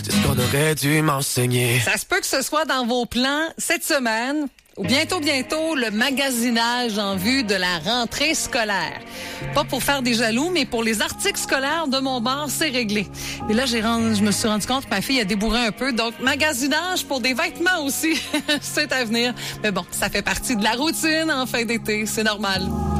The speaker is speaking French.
c'est ce qu'on aurait dû m'enseigner. Ça se peut que ce soit dans vos plans cette semaine. Ou bientôt, le magasinage en vue de la rentrée scolaire. Pas pour faire des jaloux, mais pour les articles scolaires de mon bar, c'est réglé. Et là, je me suis rendu compte que ma fille a débourré un peu. Donc, magasinage pour des vêtements aussi, c'est à venir. Mais bon, ça fait partie de la routine en fin d'été, c'est normal.